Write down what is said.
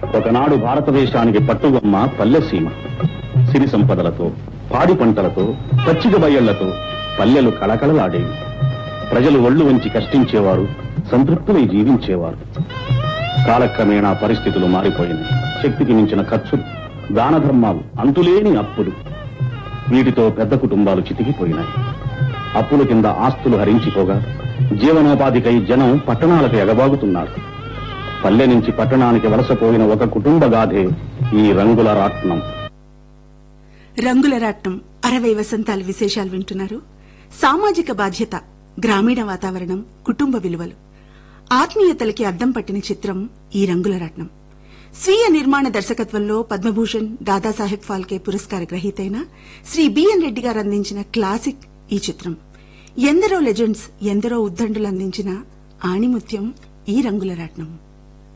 ఒకనాడు భారతదేశానికి పట్టుగొమ్మ పల్లెసీమ. సిరి సంపదలతో, పాడి పంటలతో, పచ్చిక బయళ్లతో పల్లెలు కళకళలాడేవి. ప్రజలు ఒళ్లు వంచి కష్టించేవారు, సంతృప్తులై జీవించేవారు. కాలక్రమేణా పరిస్థితులు మారిపోయినాయి. శక్తికి మించిన ఖర్చులు, దాన ధర్మాలు, అంతులేని అప్పులు. వీటితో పెద్ద కుటుంబాలు చితికిపోయినాయి. అప్పుల కింద ఆస్తులు హరించిపోగా జీవనోపాధికై జనం పట్టణాలకు ఎగబాగుతున్నారు. పల్లె నుంచి పట్టణానికి వలసపోయిన ఒక కుటుంబ గాథే ఈ రంగుల రాట్నం. రంగుల రాట్నం 60 వసంతాల విశేషాలు వింటున్నారు. సామాజిక బాధ్యత, గ్రామీణ వాతావరణం, కుటుంబ విలువలు, ఆత్మీయతలకి అద్దం పట్టిన చిత్రం ఈ రంగుల రాట్నం. స్వీయ నిర్మాణ దర్శకత్వంలో పద్మభూషణ్, దాదాసాహెబ్ ఫాల్కే పురస్కార గ్రహీతైన శ్రీ బిఎన్ రెడ్డి గారు అందించిన క్లాసిక్ ఈ చిత్రం. ఎందరో లెజెండ్స్, ఎందరో ఉద్దండులు అందించిన ఆణిముత్యం ఈ రంగుల రాట్నం.